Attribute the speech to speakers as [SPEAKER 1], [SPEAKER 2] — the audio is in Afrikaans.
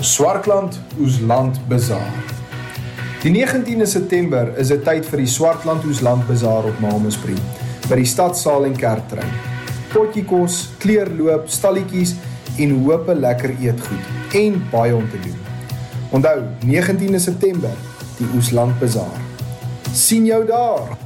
[SPEAKER 1] Swartland Oesland Bazaar. Die 19de September is dit tyd vir die Swartland Oesland Bazaar op Mamaspree, by die Stadsaal en Kerktrein. Potjie kos, kleurloop, stalletjies en hoop lekker eetgoed en baie om te doen. Onthou, 19de September, die Oesland Bazaar. Sien jou daar!